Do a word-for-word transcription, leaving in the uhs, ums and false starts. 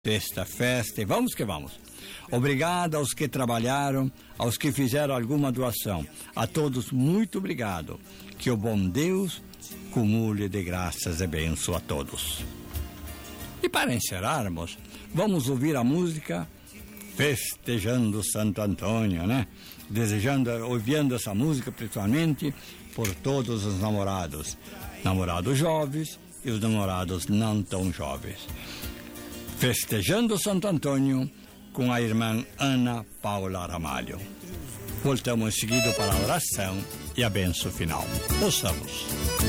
desta festa e vamos que vamos. Obrigado aos que trabalharam, aos que fizeram alguma doação. A todos, muito obrigado. Que o bom Deus cumule de graças e bênção a todos. E para encerrarmos, vamos ouvir a música Festejando Santo Antônio, né? Desejando, ouvindo essa música principalmente por todos os namorados. Namorados jovens e os namorados não tão jovens. Festejando Santo Antônio com a irmã Ana Paula Ramalho. Voltamos em seguida para a oração e a bênção final. Ouçamos.